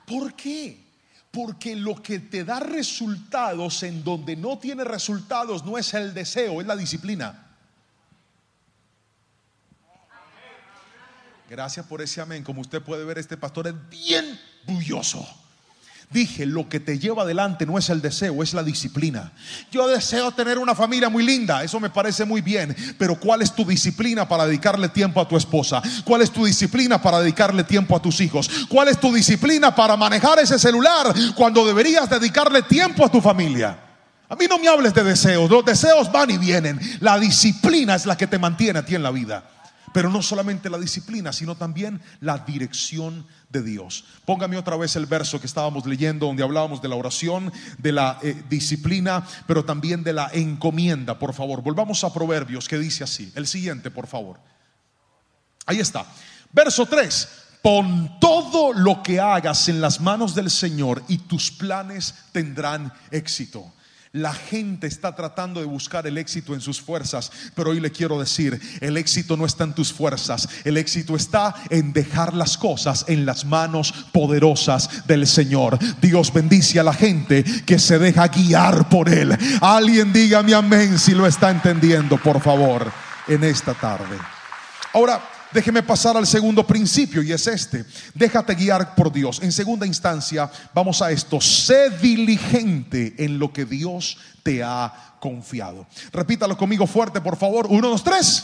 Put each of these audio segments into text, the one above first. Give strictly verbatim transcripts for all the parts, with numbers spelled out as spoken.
¿Por qué? Porque lo que te da resultados en donde no tiene resultados no es el deseo, es la disciplina. Gracias por ese amén. Como usted puede ver, este pastor es bien bulloso. Dije, lo que te lleva adelante no es el deseo, es la disciplina. Yo deseo tener una familia muy linda, eso me parece muy bien, pero ¿cuál es tu disciplina para dedicarle tiempo a tu esposa? ¿Cuál es tu disciplina para dedicarle tiempo a tus hijos? ¿Cuál es tu disciplina para manejar ese celular cuando deberías dedicarle tiempo a tu familia? A mí no me hables de deseos, los deseos van y vienen. La disciplina es la que te mantiene a ti en la vida. Pero no solamente la disciplina, sino también la dirección de Dios. Póngame otra vez el verso que estábamos leyendo, donde hablábamos de la oración, de la eh, disciplina, pero también de la encomienda. Por favor, volvamos a Proverbios, que dice así. El siguiente, por favor. Ahí está. Verso tres. Pon todo lo que hagas en las manos del Señor y tus planes tendrán éxito. La gente está tratando de buscar el éxito en sus fuerzas, pero hoy le quiero decir, el éxito no está en tus fuerzas, el éxito está en dejar las cosas en las manos poderosas del Señor. Dios bendice a la gente que se deja guiar por Él. Alguien dígame amén si lo está entendiendo, por favor, en esta tarde. Ahora, déjeme pasar al segundo principio, y es este: déjate guiar por Dios. En segunda instancia, vamos a esto: sé diligente en lo que Dios te ha confiado. Repítalo conmigo fuerte, por favor. Uno, dos, tres.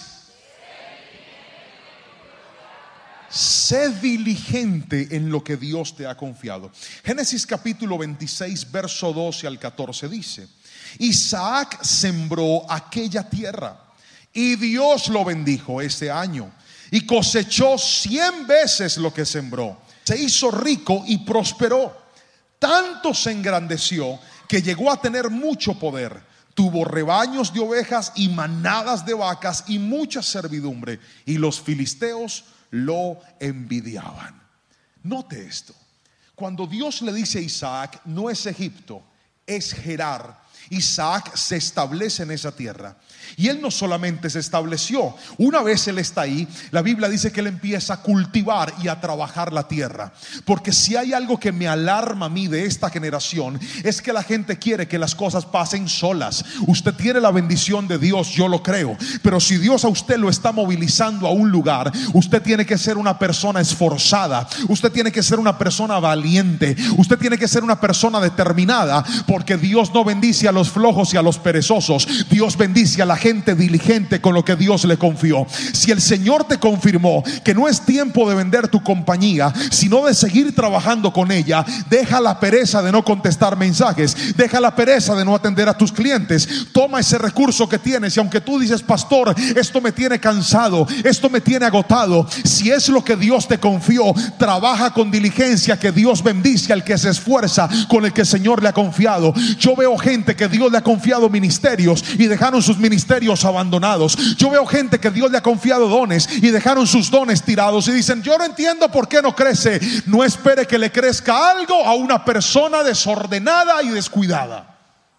Sé diligente en lo que Dios te ha confiado. Génesis capítulo veintiséis, verso doce al catorce dice: Isaac sembró aquella tierra y Dios lo bendijo ese año, y cosechó cien veces lo que sembró. Se hizo rico y prosperó. Tanto se engrandeció que llegó a tener mucho poder. Tuvo rebaños de ovejas y manadas de vacas y mucha servidumbre, y los filisteos lo envidiaban. Note esto: cuando Dios le dice a Isaac, no es Egipto, es Gerar. Isaac se establece en esa tierra. Y él no solamente se estableció, una vez él está ahí, la Biblia dice que él empieza a cultivar y a trabajar la tierra. Porque si hay algo que me alarma a mí de esta generación, es que la gente quiere que las cosas pasen solas. Usted tiene la bendición de Dios, yo lo creo, pero si Dios a usted lo está movilizando a un lugar, usted tiene que ser una persona esforzada, usted tiene que ser una persona valiente, usted tiene que ser una persona determinada, porque Dios no bendice a los flojos y a los perezosos. Dios bendice a la gente diligente con lo que Dios le confió. Si el Señor te confirmó que no es tiempo de vender tu compañía, sino de seguir trabajando con ella, deja la pereza de no contestar mensajes, deja la pereza de no atender a tus clientes. Toma ese recurso que tienes, y aunque tú dices, pastor, esto me tiene cansado, esto me tiene agotado, si es lo que Dios te confió, trabaja con diligencia, que Dios bendice al que se esfuerza con el que el Señor le ha confiado. Yo veo gente que Dios le ha confiado ministerios y dejaron sus ministerios abandonados. Yo veo gente que Dios le ha confiado dones y dejaron sus dones tirados, y dicen, yo no entiendo por qué no crece. No espere que le crezca algo a una persona desordenada y descuidada.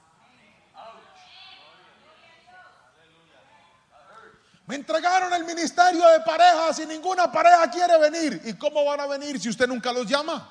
Me entregaron el ministerio de parejas y ninguna pareja quiere venir. ¿Y cómo van a venir si usted nunca los llama?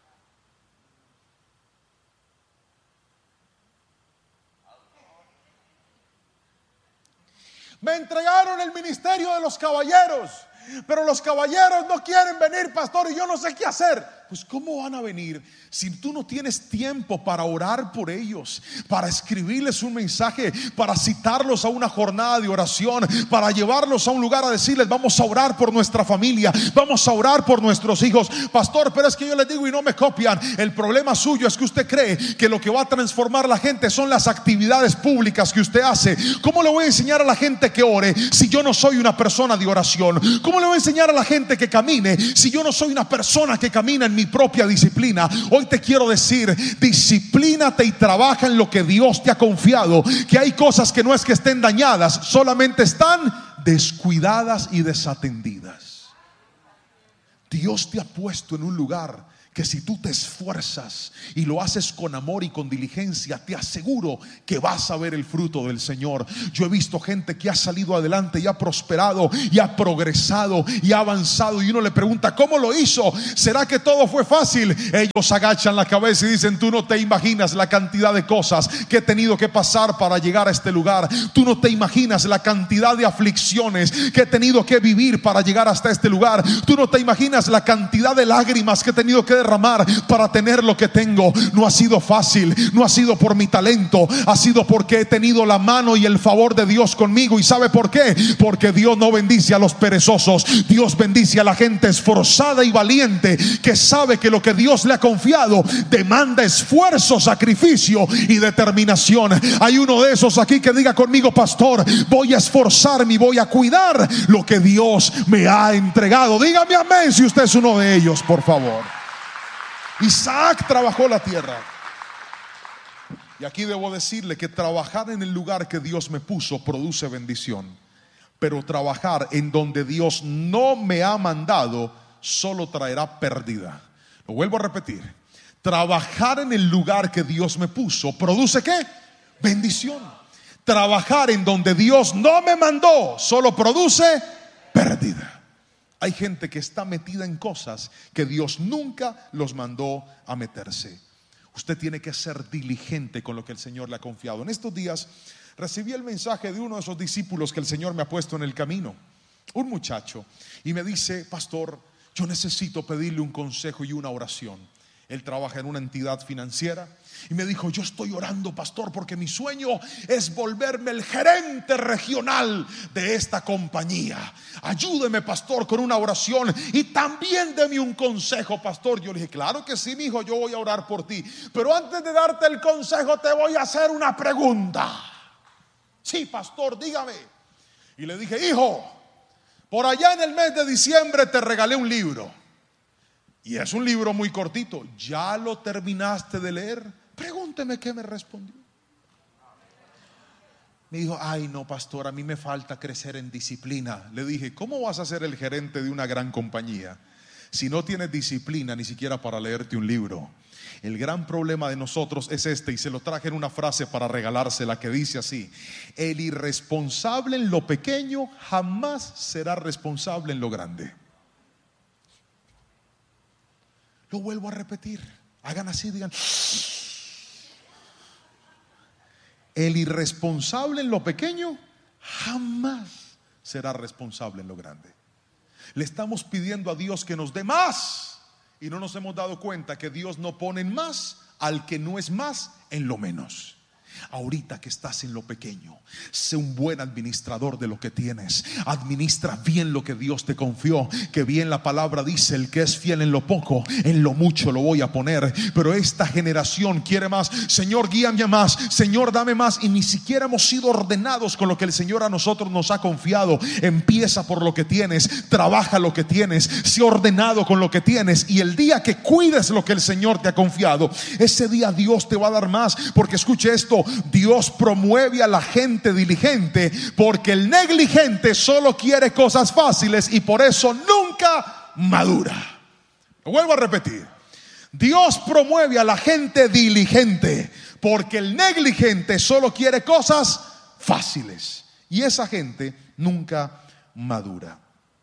Me entregaron el ministerio de los caballeros, pero los caballeros no quieren venir, pastor, y yo no sé qué hacer. Pues ¿cómo van a venir si tú no tienes tiempo para orar por ellos, para escribirles un mensaje, para citarlos a una jornada de oración, para llevarlos a un lugar a decirles, vamos a orar por nuestra familia, vamos a orar por nuestros hijos? Pastor, pero es que yo les digo y no me copian. El problema suyo es que usted cree que lo que va a transformar a la gente son las actividades públicas que usted hace. ¿Cómo le voy a enseñar a la gente que ore si yo no soy una persona de oración? ¿Cómo le voy a enseñar a la gente que camine si yo no soy una persona que camina en mi propia disciplina? Hoy te quiero decir, disciplínate y trabaja en lo que Dios te ha confiado, que hay cosas que no es que estén dañadas, solamente están descuidadas y desatendidas. Dios te ha puesto en un lugar que si tú te esfuerzas y lo haces con amor y con diligencia, te aseguro que vas a ver el fruto del Señor. Yo he visto gente que ha salido adelante y ha prosperado y ha progresado y ha avanzado, y uno le pregunta ¿cómo lo hizo? ¿Será que todo fue fácil? Ellos agachan la cabeza y dicen: tú no te imaginas la cantidad de cosas que he tenido que pasar para llegar a este lugar. Tú no te imaginas la cantidad de aflicciones que he tenido que vivir para llegar hasta este lugar. Tú no te imaginas la cantidad de lágrimas que he tenido que derramar para tener lo que tengo. No ha sido fácil, no ha sido por mi talento, ha sido porque he tenido la mano y el favor de Dios conmigo. ¿Y sabe por qué? Porque Dios no bendice a los perezosos. Dios bendice a la gente esforzada y valiente, que sabe que lo que Dios le ha confiado demanda esfuerzo, sacrificio y determinación. Hay uno de esos aquí que diga conmigo: pastor, voy a esforzarme y voy a cuidar lo que Dios me ha entregado. Dígame amén si usted es uno de ellos, por favor. Isaac trabajó la tierra. Y aquí debo decirle que trabajar en el lugar que Dios me puso produce bendición, pero trabajar en donde Dios no me ha mandado solo traerá pérdida. Lo vuelvo a repetir: trabajar en el lugar que Dios me puso produce ¿qué? Bendición. Trabajar en donde Dios no me mandó solo produce pérdida. Hay gente que está metida en cosas que Dios nunca los mandó a meterse. Usted tiene que ser diligente con lo que el Señor le ha confiado. En estos días recibí el mensaje de uno de esos discípulos que el Señor me ha puesto en el camino, un muchacho, y me dice: pastor, yo necesito pedirle un consejo y una oración. Él trabaja en una entidad financiera y me dijo: yo estoy orando, pastor, porque mi sueño es volverme el gerente regional de esta compañía. Ayúdeme, pastor, con una oración y también deme un consejo, pastor. Yo le dije: claro que sí, mi hijo, yo voy a orar por ti, pero antes de darte el consejo te voy a hacer una pregunta. Sí, pastor, dígame. Y le dije: hijo, por allá en el mes de diciembre te regalé un libro. Y es un libro muy cortito. ¿Ya lo terminaste de leer? Pregúnteme qué me respondió. Me dijo: ay no, pastor, a mí me falta crecer en disciplina. Le dije: ¿cómo vas a ser el gerente de una gran compañía si no tienes disciplina ni siquiera para leerte un libro? El gran problema de nosotros es este, y se lo traje en una frase para regalársela, que dice así: el irresponsable en lo pequeño jamás será responsable en lo grande. Lo vuelvo a repetir. Hagan así, digan: el irresponsable en lo pequeño jamás será responsable en lo grande. Le estamos pidiendo a Dios que nos dé más, y no nos hemos dado cuenta que Dios no pone en más al que no es más en lo menos. Ahorita que estás en lo pequeño, sé un buen administrador de lo que tienes. Administra bien lo que Dios te confió, que bien la palabra dice: el que es fiel en lo poco, en lo mucho lo voy a poner. Pero esta generación quiere más. Señor, guíame a más. Señor, dame más. Y ni siquiera hemos sido ordenados con lo que el Señor a nosotros nos ha confiado. Empieza por lo que tienes, trabaja lo que tienes, sé ordenado con lo que tienes, y el día que cuides lo que el Señor te ha confiado, ese día Dios te va a dar más. Porque escuche esto: Dios promueve a la gente diligente, porque el negligente solo quiere cosas fáciles y por eso nunca madura. Lo vuelvo a repetir: Dios promueve a la gente diligente, porque el negligente solo quiere cosas fáciles y esa gente nunca madura.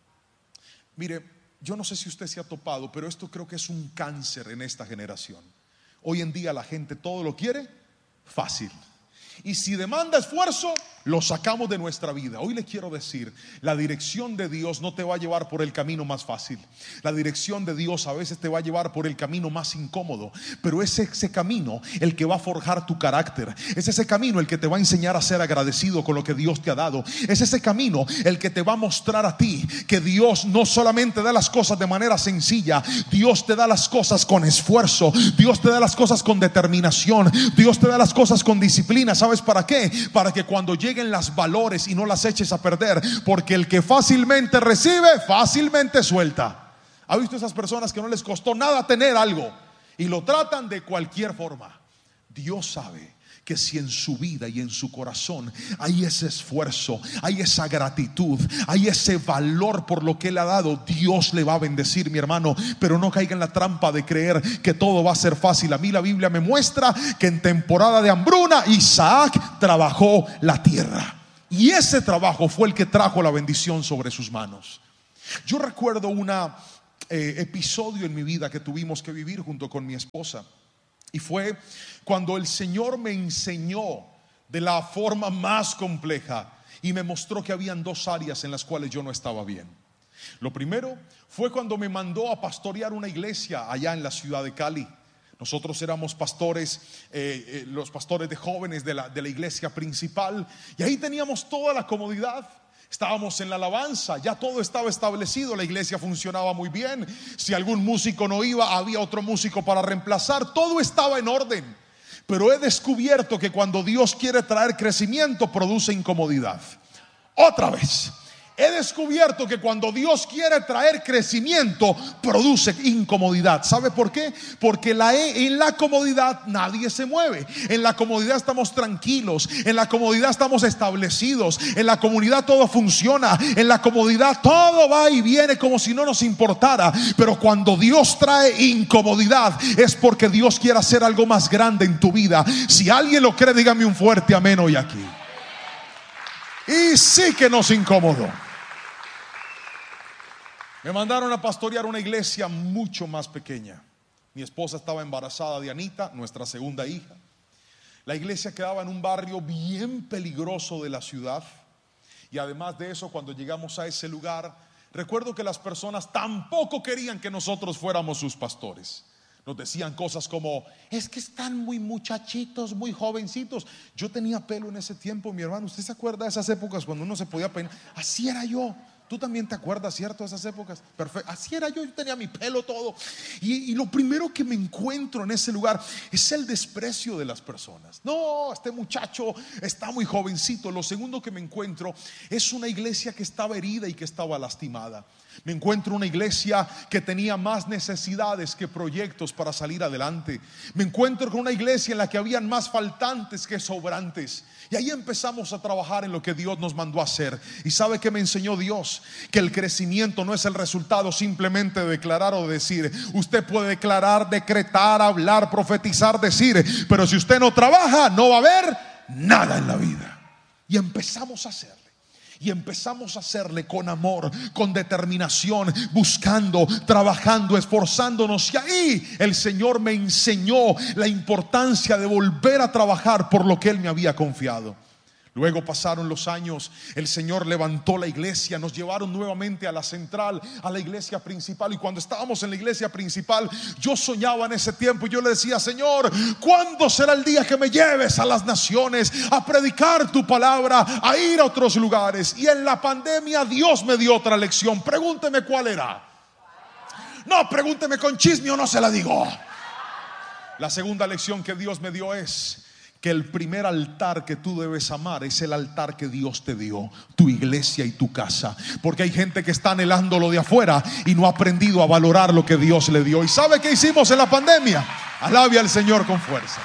Mire, yo no sé si usted se ha topado, pero esto creo que es un cáncer en esta generación. Hoy en día la gente todo lo quiere fácil, y si demanda esfuerzo, lo sacamos de nuestra vida. Hoy le quiero decir: la dirección de Dios no te va a llevar por el camino más fácil. La dirección de Dios a veces te va a llevar por el camino más incómodo, pero es ese camino el que va a forjar tu carácter. Es ese camino el que te va a enseñar a ser agradecido con lo que Dios te ha dado. Es ese camino el que te va a mostrar a ti que Dios no solamente da las cosas de manera sencilla, Dios te da las cosas con esfuerzo, Dios te da las cosas con determinación, Dios te da las cosas con disciplina. ¿Sabes para qué? Para que cuando llegue lleguen las valores y no las eches a perder, porque el que fácilmente recibe, fácilmente suelta. ¿Ha visto esas personas que no les costó nada tener algo y lo tratan de cualquier forma? Dios sabe que si en su vida y en su corazón hay ese esfuerzo, hay esa gratitud, hay ese valor por lo que Él ha dado, Dios le va a bendecir, mi hermano. Pero no caiga en la trampa de creer que todo va a ser fácil. A mí la Biblia me muestra que en temporada de hambruna Isaac trabajó la tierra, y ese trabajo fue el que trajo la bendición sobre sus manos. Yo recuerdo un eh, episodio en mi vida que tuvimos que vivir junto con mi esposa. Y fue cuando el Señor me enseñó de la forma más compleja y me mostró que habían dos áreas en las cuales yo no estaba bien. Lo primero fue cuando me mandó a pastorear una iglesia allá en la ciudad de Cali. Nosotros éramos pastores, eh, eh, los pastores de jóvenes de la, de la iglesia principal, y ahí teníamos toda la comodidad. Estábamos en la alabanza, ya todo estaba establecido, la iglesia funcionaba muy bien. Si algún músico no iba, había otro músico para reemplazar, todo estaba en orden. Pero he descubierto que cuando Dios quiere traer crecimiento, produce incomodidad. Otra vez, he descubierto que cuando Dios quiere traer crecimiento, produce incomodidad. ¿Sabe por qué? Porque la, en la comodidad nadie se mueve. En la comodidad estamos tranquilos. En la comodidad estamos establecidos. En la comodidad todo funciona. En la comodidad todo va y viene como si no nos importara. Pero cuando Dios trae incomodidad, es porque Dios quiere hacer algo más grande en tu vida. Si alguien lo cree, dígame un fuerte amén hoy aquí. Y sí que nos incomodó. Me mandaron a pastorear una iglesia mucho más pequeña. Mi esposa estaba embarazada de Anita, nuestra segunda hija. La iglesia quedaba en un barrio bien peligroso de la ciudad. Y además de eso, cuando llegamos a ese lugar, recuerdo que las personas tampoco querían que nosotros fuéramos sus pastores. Nos decían cosas como: es que están muy muchachitos, muy jovencitos. Yo tenía pelo en ese tiempo, mi hermano. ¿Usted se acuerda de esas épocas cuando uno se podía peinar? Así era yo. Tú también te acuerdas, ¿cierto? De esas épocas. Perfecto. Así era yo, yo tenía mi pelo todo. Y, y lo primero que me encuentro en ese lugar es el desprecio de las personas. No, este muchacho está muy jovencito. Lo segundo que me encuentro es una iglesia que estaba herida y que estaba lastimada. Me encuentro una iglesia que tenía más necesidades que proyectos para salir adelante. Me encuentro con una iglesia en la que habían más faltantes que sobrantes. Y ahí empezamos a trabajar en lo que Dios nos mandó a hacer. ¿Y sabe qué me enseñó Dios? Que el crecimiento no es el resultado simplemente de declarar o decir. Usted puede declarar, decretar, hablar, profetizar, decir, pero si usted no trabaja, no va a haber nada en la vida. Y empezamos a hacerlo. Y empezamos a hacerle con amor, con determinación, buscando, trabajando, esforzándonos. Y ahí el Señor me enseñó la importancia de volver a trabajar por lo que Él me había confiado. Luego pasaron los años, el Señor levantó la iglesia, nos llevaron nuevamente a la central, a la iglesia principal. Y cuando estábamos en la iglesia principal, yo soñaba en ese tiempo y yo le decía: Señor, ¿cuándo será el día que me lleves a las naciones a predicar tu palabra, a ir a otros lugares? Y en la pandemia Dios me dio otra lección. Pregúnteme cuál era. No, pregúnteme con chisme o no se la digo. La segunda lección que Dios me dio es que el primer altar que tú debes amar es el altar que Dios te dio, tu iglesia y tu casa. Porque hay gente que está anhelando lo de afuera y no ha aprendido a valorar lo que Dios le dio. ¿Y sabe qué hicimos en la pandemia? Alabe al Señor con fuerza.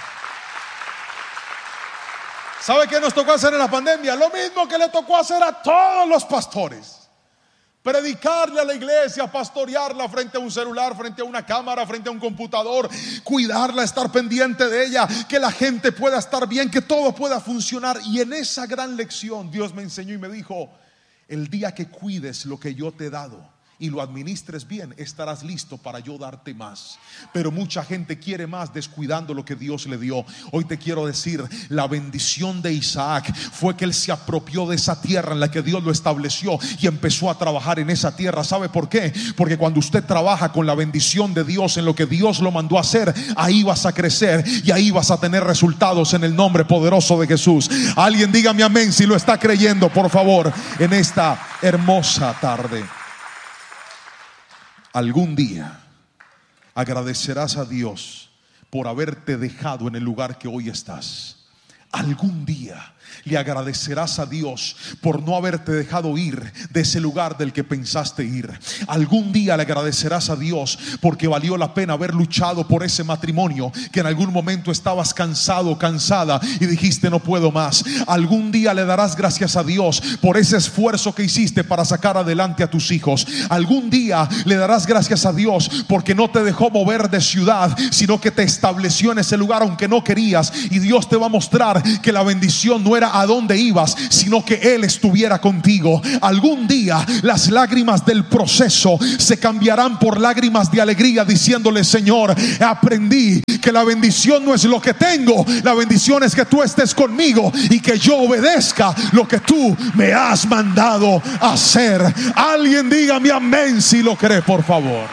¿Sabe qué nos tocó hacer en la pandemia? Lo mismo que le tocó hacer a todos los pastores. Predicarle a la iglesia, pastorearla frente a un celular, frente a una cámara, frente a un computador, cuidarla, estar pendiente de ella, que la gente pueda estar bien, que todo pueda funcionar. Y en esa gran lección Dios me enseñó y me dijo: el día que cuides lo que yo te he dado y lo administres bien, estarás listo para yo darte más. Pero mucha gente quiere más descuidando lo que Dios le dio. Hoy te quiero decir, la bendición de Isaac fue que él se apropió de esa tierra en la que Dios lo estableció y empezó a trabajar en esa tierra. ¿Sabe por qué? Porque cuando usted trabaja con la bendición de Dios en lo que Dios lo mandó a hacer, ahí vas a crecer y ahí vas a tener resultados en el nombre poderoso de Jesús. Alguien dígame amén si lo está creyendo, por favor, en esta hermosa tarde. Algún día agradecerás a Dios por haberte dejado en el lugar que hoy estás. Algún día Le agradecerás a Dios por no haberte dejado ir de ese lugar del que pensaste ir. Algún día le agradecerás a Dios porque valió la pena haber luchado por ese matrimonio que en algún momento estabas cansado, cansada y dijiste no puedo más. Algún día le darás gracias a Dios por ese esfuerzo que hiciste para sacar adelante a tus hijos. Algún día le darás gracias a Dios porque no te dejó mover de ciudad, sino que te estableció en ese lugar aunque no querías. Y Dios te va a mostrar que la bendición no era a dónde ibas, sino que Él estuviera contigo. Algún día las lágrimas del proceso se cambiarán por lágrimas de alegría, diciéndole: Señor, aprendí que la bendición no es lo que tengo, la bendición es que tú estés conmigo y que yo obedezca lo que tú me has mandado hacer. Alguien dígame amén si lo cree, por favor.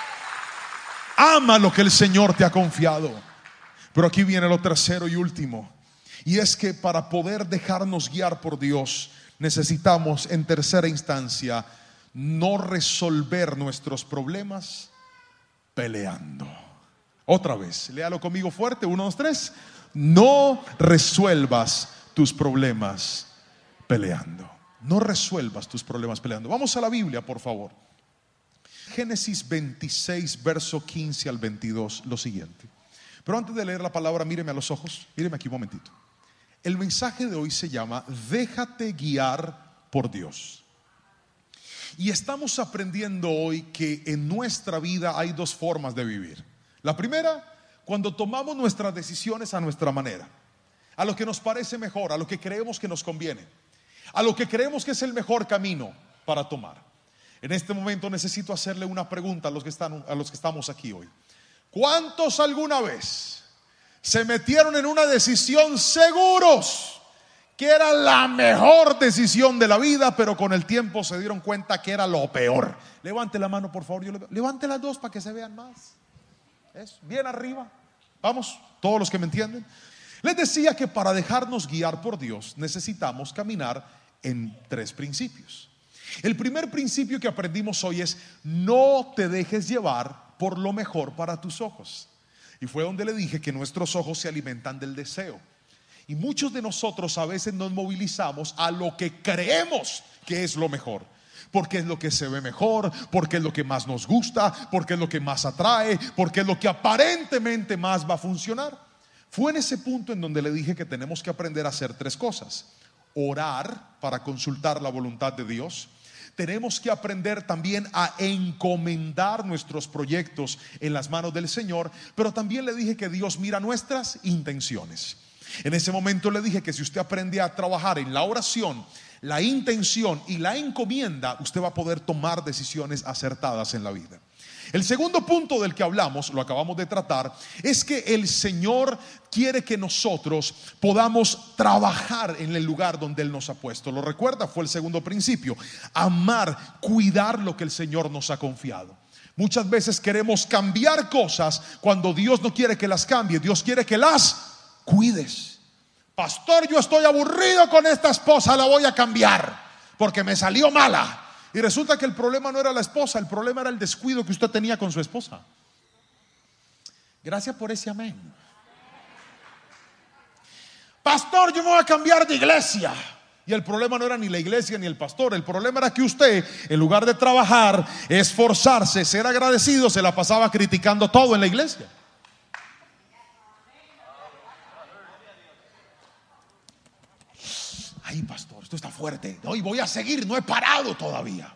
Ama lo que el Señor te ha confiado. Pero aquí viene lo tercero y último, y es que para poder dejarnos guiar por Dios necesitamos, en tercera instancia, no resolver nuestros problemas peleando. Otra vez, léalo conmigo fuerte, uno, dos, tres. No resuelvas tus problemas peleando. No resuelvas tus problemas peleando. Vamos a la Biblia, por favor. Génesis veintiséis, verso quince al veintidós, lo siguiente. Pero antes de leer la palabra, míreme a los ojos, míreme aquí un momentito. El mensaje de hoy se llama déjate guiar por Dios. Y estamos aprendiendo hoy que en nuestra vida hay dos formas de vivir. La primera, cuando tomamos nuestras decisiones a nuestra manera, a lo que nos parece mejor, a lo que creemos que nos conviene, a lo que creemos que es el mejor camino para tomar. En este momento necesito hacerle una pregunta a los que están, a los que estamos aquí hoy. ¿Cuántos alguna vez se metieron en una decisión seguros que era la mejor decisión de la vida, pero con el tiempo se dieron cuenta que era lo peor? Levante la mano, por favor. Yo le... Levante las dos para que se vean más. Eso, bien arriba. Vamos, todos los que me entienden. Les decía que para dejarnos guiar por Dios necesitamos caminar en tres principios. El primer principio que aprendimos hoy es: no te dejes llevar por lo mejor para tus ojos. Y fue donde le dije que nuestros ojos se alimentan del deseo. Y muchos de nosotros a veces nos movilizamos a lo que creemos que es lo mejor, porque es lo que se ve mejor, porque es lo que más nos gusta, porque es lo que más atrae, porque es lo que aparentemente más va a funcionar. Fue en ese punto en donde le dije que tenemos que aprender a hacer tres cosas: orar para consultar la voluntad de Dios. Tenemos que aprender también a encomendar nuestros proyectos en las manos del Señor. Pero también le dije que Dios mira nuestras intenciones. En ese momento le dije que si usted aprende a trabajar en la oración, la intención y la encomienda, usted va a poder tomar decisiones acertadas en la vida. El segundo punto del que hablamos, lo acabamos de tratar, es que el Señor quiere que nosotros podamos trabajar en el lugar donde Él nos ha puesto. ¿Lo recuerda? Fue el segundo principio: amar, cuidar lo que el Señor nos ha confiado. Muchas veces queremos cambiar cosas cuando Dios no quiere que las cambie. Dios quiere que las cuides. Pastor, yo estoy aburrido con esta esposa, la voy a cambiar porque me salió mala. Y resulta que el problema no era la esposa, el problema era el descuido que usted tenía con su esposa. Gracias por ese amén. Pastor, yo me voy a cambiar de iglesia. Y el problema no era ni la iglesia ni el pastor. El problema era que usted, en lugar de trabajar, esforzarse, ser agradecido, se la pasaba criticando todo en la iglesia. Ay, pastor, esto está fuerte. No, y voy a seguir, no he parado todavía.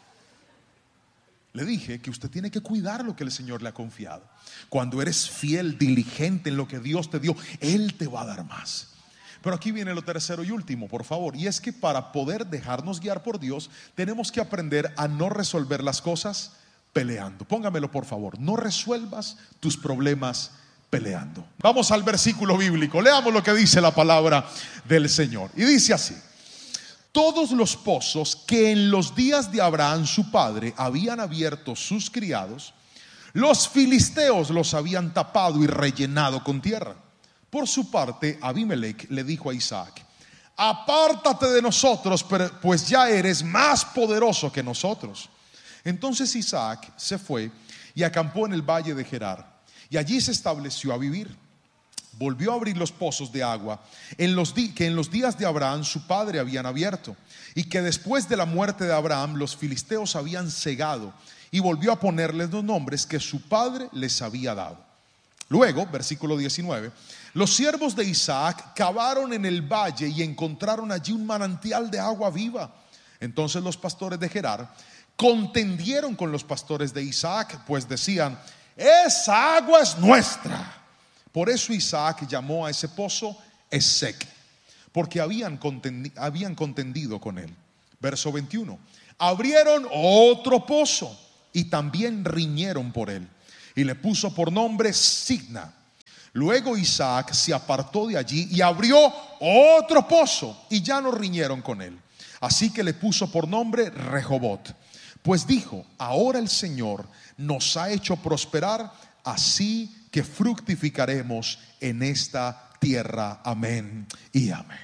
Le dije que usted tiene que cuidar lo que el Señor le ha confiado. Cuando eres fiel, diligente en lo que Dios te dio, Él te va a dar más. Pero aquí viene lo tercero y último, por favor. Y es que para poder dejarnos guiar por Dios, tenemos que aprender a no resolver las cosas peleando. Póngamelo, por favor. No resuelvas tus problemas peleando. Vamos al versículo bíblico. Leamos lo que dice la palabra del Señor. Y dice así: todos los pozos que en los días de Abraham su padre habían abierto sus criados, los filisteos los habían tapado y rellenado con tierra. Por su parte, Abimelech le dijo a Isaac: apártate de nosotros, pues ya eres más poderoso que nosotros. Entonces Isaac se fue y acampó en el valle de Gerar, y allí se estableció a vivir. volvió a abrir los pozos de agua en los di- que en los días de Abraham su padre habían abierto, y que después de la muerte de Abraham los filisteos habían cegado, y volvió a ponerles los nombres que su padre les había dado. Luego, versículo diecinueve, los siervos de Isaac cavaron en el valle y encontraron allí un manantial de agua viva. Entonces los pastores de Gerar contendieron con los pastores de Isaac, pues decían: esa agua es nuestra. Por eso Isaac llamó a ese pozo Esek, porque habían contendido, habían contendido con él. Verso veintiuno, abrieron otro pozo y también riñeron por él, y le puso por nombre Signa. Luego Isaac se apartó de allí y abrió otro pozo, y ya no riñeron con él. Así que le puso por nombre Rehobot, pues dijo: ahora el Señor nos ha hecho prosperar, así que fructificaremos en esta tierra. Amén y amén.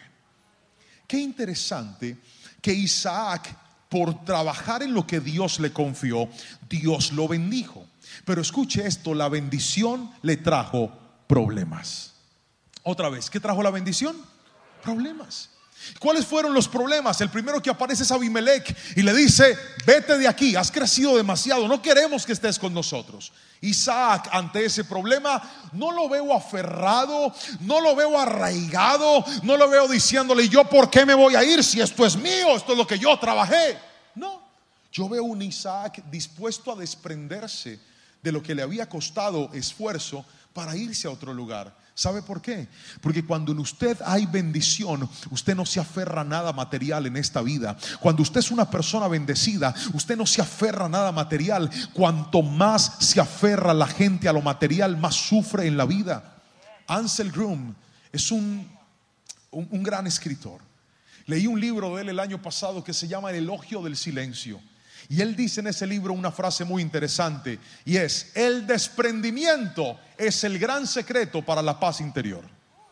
Qué interesante que Isaac, por trabajar en lo que Dios le confió, Dios lo bendijo. Pero escuche esto, la bendición le trajo problemas. Otra vez, ¿qué trajo la bendición? Problemas. ¿Cuáles fueron los problemas? El primero que aparece es Abimelech y le dice: vete de aquí, has crecido demasiado, no queremos que estés con nosotros. Isaac, ante ese problema, no lo veo aferrado, no lo veo arraigado, no lo veo diciéndole: yo por qué me voy a ir si esto es mío, esto es lo que yo trabajé. No, yo veo un Isaac dispuesto a desprenderse de lo que le había costado esfuerzo para irse a otro lugar. ¿Sabe por qué? Porque cuando en usted hay bendición, usted no se aferra a nada material en esta vida. Cuando usted es una persona bendecida, usted no se aferra a nada material. Cuanto más se aferra la gente a lo material, más sufre en la vida. Ansel Groom es un, un, un gran escritor. Leí un libro de él el año pasado que se llama El elogio del silencio. Y él dice en ese libro una frase muy interesante, y es: el desprendimiento es el gran secreto para la paz interior.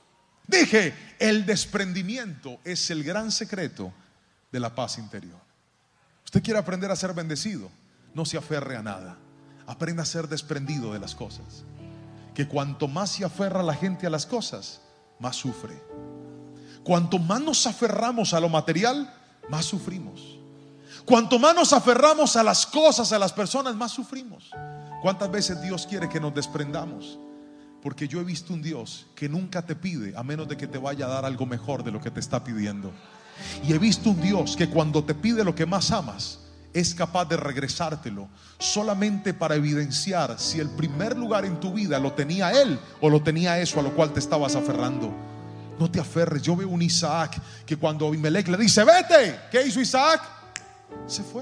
Dije, el desprendimiento es el gran secreto de la paz interior. Usted quiere aprender a ser bendecido, no se aferre a nada. Aprenda a ser desprendido de las cosas. Que cuanto más se aferra la gente a las cosas, más sufre. Cuanto más nos aferramos a lo material, más sufrimos. Cuanto más nos aferramos a las cosas, a las personas, más sufrimos. ¿Cuántas veces Dios quiere que nos desprendamos? Porque yo he visto un Dios que nunca te pide a menos de que te vaya a dar algo mejor de lo que te está pidiendo. Y he visto un Dios que cuando te pide lo que más amas, es capaz de regresártelo solamente para evidenciar si el primer lugar en tu vida lo tenía Él o lo tenía eso a lo cual te estabas aferrando. No te aferres. Yo veo un Isaac que cuando Abimelech le dice: vete, ¿qué hizo Isaac? Se fue.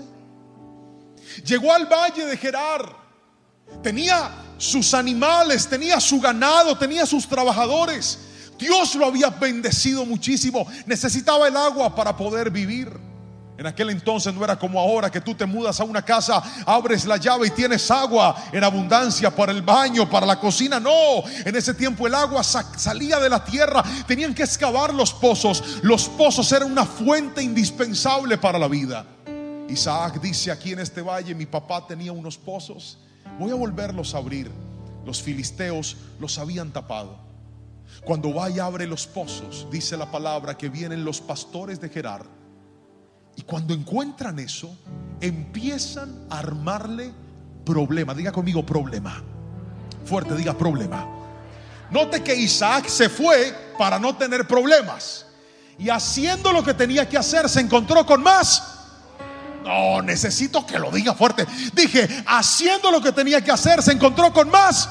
Llegó al valle de Gerar. Tenía sus animales, tenía su ganado, tenía sus trabajadores. Dios lo había bendecido muchísimo. Necesitaba el agua para poder vivir. En aquel entonces no era como ahora, que tú te mudas a una casa, abres la llave y tienes agua en abundancia para el baño, para la cocina. No, en ese tiempo el agua salía de la tierra. Tenían que excavar los pozos. Los pozos eran una fuente indispensable para la vida. Isaac dice: aquí en este valle mi papá tenía unos pozos, voy a volverlos a abrir. Los filisteos los habían tapado. Cuando va y abre los pozos, dice la palabra que vienen los pastores de Gerar, y cuando encuentran eso, empiezan a armarle problema. Diga conmigo: problema. Fuerte, diga: problema. Note que Isaac se fue para no tener problemas, y haciendo lo que tenía que hacer se encontró con más. No, necesito que lo diga fuerte. Dije, haciendo lo que tenía que hacer, se encontró con más.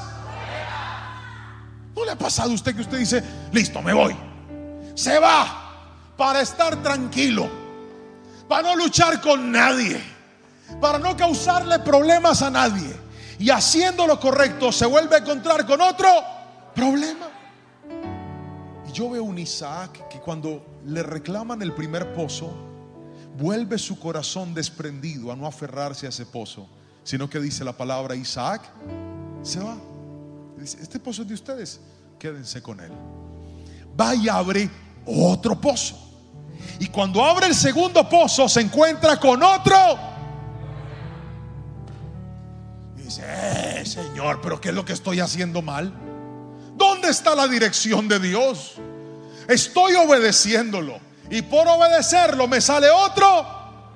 ¿No le ha pasado a usted que usted dice: listo, me voy? Se va para estar tranquilo, para no luchar con nadie, para no causarle problemas a nadie, y haciendo lo correcto se vuelve a encontrar con otro problema. Y yo veo un Isaac que cuando le reclaman el primer pozo, vuelve su corazón desprendido a no aferrarse a ese pozo, sino que dice la palabra: Isaac se va. Dice: este pozo es de ustedes, quédense con él. Va y abre otro pozo, y cuando abre el segundo pozo se encuentra con otro. Dice: eh, Señor, pero ¿qué es lo que estoy haciendo mal? ¿Dónde está la dirección de Dios? Estoy obedeciéndolo y por obedecerlo me sale otro.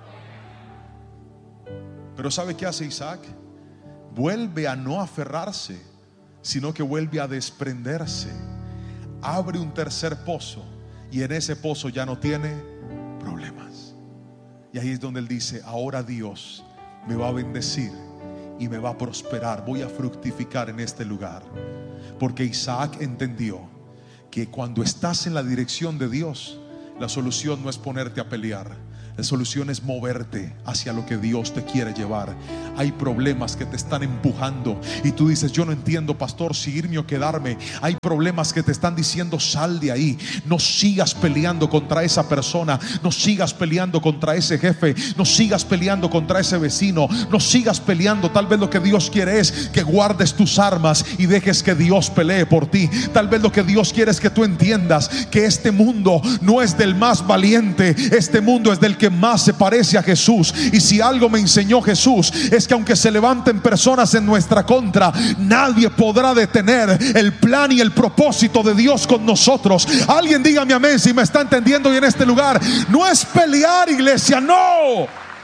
Pero ¿sabe qué hace Isaac? Vuelve a no aferrarse, sino que vuelve a desprenderse. Abre un tercer pozo y en ese pozo ya no tiene problemas. Y ahí es donde él dice: ahora Dios me va a bendecir y me va a prosperar, voy a fructificar en este lugar. Porque Isaac entendió que cuando estás en la dirección de Dios, la solución no es ponerte a pelear, la solución es moverte hacia lo que Dios te quiere llevar. Hay problemas que te están empujando y tú dices: yo no entiendo, pastor, si irme o quedarme. Hay problemas que te están diciendo: sal de ahí, no sigas peleando contra esa persona, no sigas peleando contra ese jefe, no sigas peleando contra ese vecino, no sigas peleando. Tal vez lo que Dios quiere es que guardes tus armas y dejes que Dios pelee por ti. Tal vez lo que Dios quiere es que tú entiendas que este mundo no es del más valiente, este mundo es del que más se parece a Jesús. Y si algo me enseñó Jesús es que aunque se levanten personas en nuestra contra, nadie podrá detener el plan y el propósito de Dios con nosotros. Alguien dígame amén si me está entendiendo. Y en este lugar no es pelear, iglesia, no.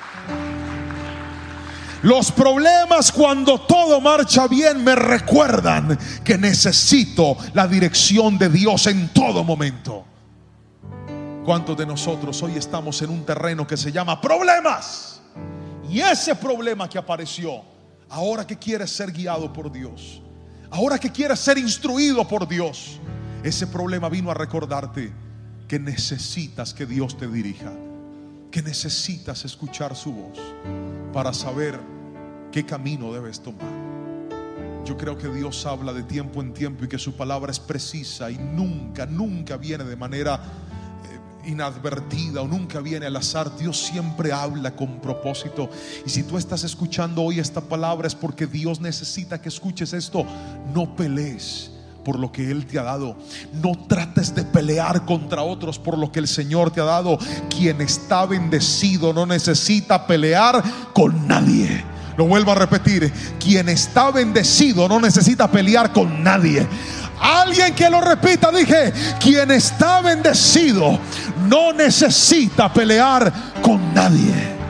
Los problemas, cuando todo marcha bien, me recuerdan que necesito la dirección de Dios en todo momento. ¿Cuántos de nosotros hoy estamos en un terreno que se llama problemas? Y ese problema que apareció, ahora que quieres ser guiado por Dios, ahora que quieres ser instruido por Dios, ese problema vino a recordarte que necesitas que Dios te dirija, que necesitas escuchar su voz para saber qué camino debes tomar. Yo creo que Dios habla de tiempo en tiempo y que su palabra es precisa y nunca, nunca viene de manera inadvertida o nunca viene al azar. Dios siempre habla con propósito. Y si tú estás escuchando hoy esta palabra es porque Dios necesita que escuches esto. No pelees por lo que Él te ha dado. No trates de pelear contra otros por lo que el Señor te ha dado. Quien está bendecido no necesita pelear con nadie. Lo vuelvo a repetir: quien está bendecido no necesita pelear con nadie. Alguien que lo repita. Dije: quien está bendecido no necesita pelear con nadie.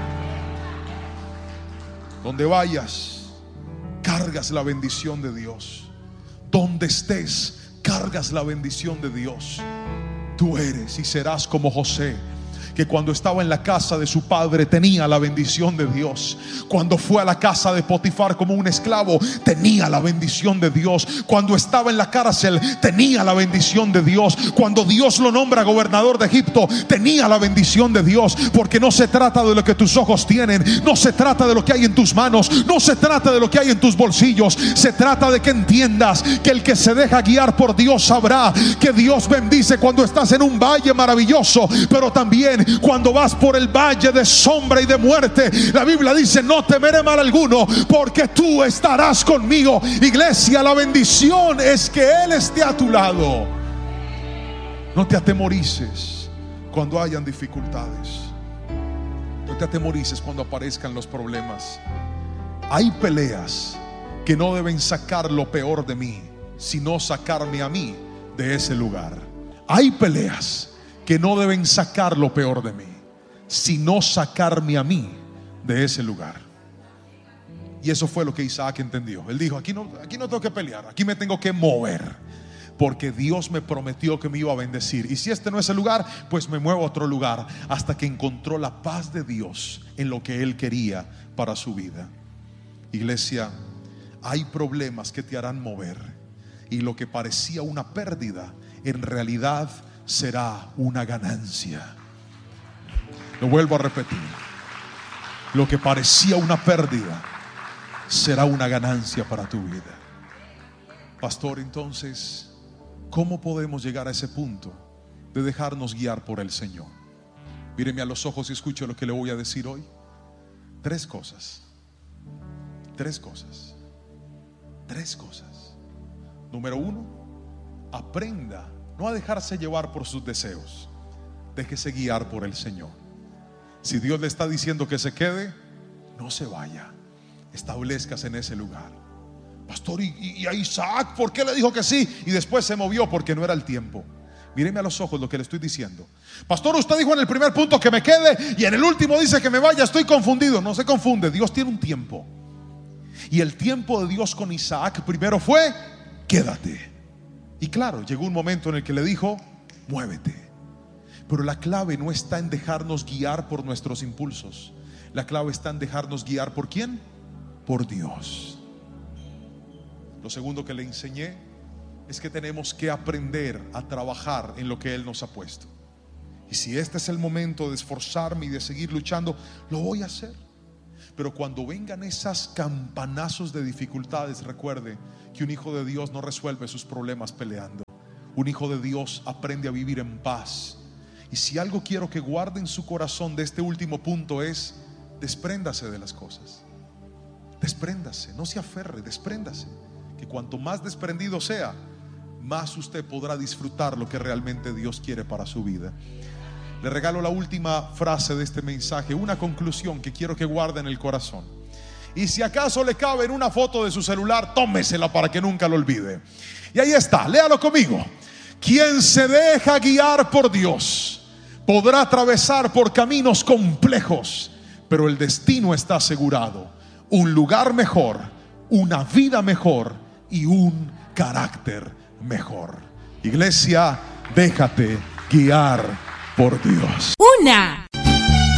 Donde vayas, cargas la bendición de Dios. Donde estés, cargas la bendición de Dios. Tú eres y serás como José, que cuando estaba en la casa de su padre tenía la bendición de Dios. Cuando fue a la casa de Potifar como un esclavo, tenía la bendición de Dios. Cuando estaba en la cárcel, tenía la bendición de Dios. Cuando Dios lo nombra gobernador de Egipto, tenía la bendición de Dios. Porque no se trata de lo que tus ojos tienen, no se trata de lo que hay en tus manos, no se trata de lo que hay en tus bolsillos. Se trata de que entiendas que el que se deja guiar por Dios sabrá que Dios bendice cuando estás en un valle maravilloso, pero también cuando vas por el valle de sombra y de muerte. La Biblia dice: no temeré mal alguno, porque tú estarás conmigo. Iglesia, la bendición es que Él esté a tu lado. No te atemorices cuando hayan dificultades. No te atemorices cuando aparezcan los problemas. Hay peleas que no deben sacar lo peor de mí, sino sacarme a mí de ese lugar. Hay peleas que no deben sacar lo peor de mí, sino sacarme a mí de ese lugar. Y eso fue lo que Isaac entendió. Él dijo: aquí no, aquí no tengo que pelear, aquí me tengo que mover, porque Dios me prometió que me iba a bendecir. Y si este no es el lugar, pues me muevo a otro lugar, hasta que encontró la paz de Dios en lo que Él quería para su vida. Iglesia, hay problemas que te harán mover, y lo que parecía una pérdida en realidad será una ganancia. Lo vuelvo a repetir: lo que parecía una pérdida será una ganancia para tu vida. Pastor, entonces, ¿cómo podemos llegar a ese punto de dejarnos guiar por el Señor? Míreme a los ojos y escuche lo que le voy a decir hoy. Tres cosas. Tres cosas. Tres cosas. Número uno, aprenda no a dejarse llevar por sus deseos. Déjese guiar por el Señor. Si Dios le está diciendo que se quede, no se vaya. Establezcase en ese lugar. Pastor, ¿y, y a Isaac por qué le dijo que sí? Y después se movió porque no era el tiempo. Míreme a los ojos lo que le estoy diciendo. Pastor, usted dijo en el primer punto que me quede y en el último dice que me vaya. Estoy confundido. No se confunde, Dios tiene un tiempo. Y el tiempo de Dios con Isaac primero fue: quédate. Y claro, llegó un momento en el que le dijo: muévete. Pero la clave no está en dejarnos guiar por nuestros impulsos. La clave está en dejarnos guiar ¿por quién? Por Dios. Lo segundo que le enseñé es que tenemos que aprender a trabajar en lo que Él nos ha puesto. Y si este es el momento de esforzarme y de seguir luchando, lo voy a hacer. Pero cuando vengan esas campanazos de dificultades, recuerde que un hijo de Dios no resuelve sus problemas peleando. Un hijo de Dios aprende a vivir en paz. Y si algo quiero que guarde en su corazón de este último punto es: despréndase de las cosas. Despréndase, no se aferre, despréndase. Que cuanto más desprendido sea, más usted podrá disfrutar lo que realmente Dios quiere para su vida. Le regalo la última frase de este mensaje, una conclusión que quiero que guarde en el corazón. Y si acaso le cabe en una foto de su celular, tómesela para que nunca lo olvide. Y ahí está, léalo conmigo. Quien se deja guiar por Dios podrá atravesar por caminos complejos, pero el destino está asegurado: un lugar mejor, una vida mejor y un carácter mejor. Iglesia, déjate guiar por Dios. Una